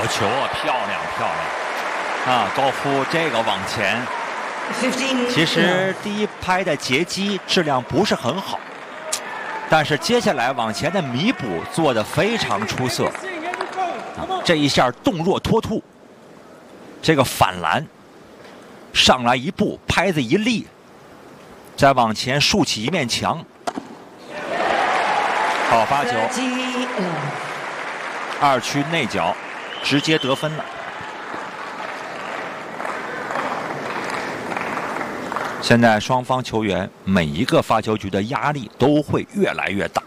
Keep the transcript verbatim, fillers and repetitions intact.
球啊，漂亮漂亮啊！高夫这个往前，其实第一拍的截击质量不是很好，但是接下来往前的弥补做得非常出色。啊、这一下动若脱兔，这个反篮上来一步，拍子一立，再往前竖起一面墙，好发球，二区内角直接得分了。现在双方球员每一个发球局的压力都会越来越大。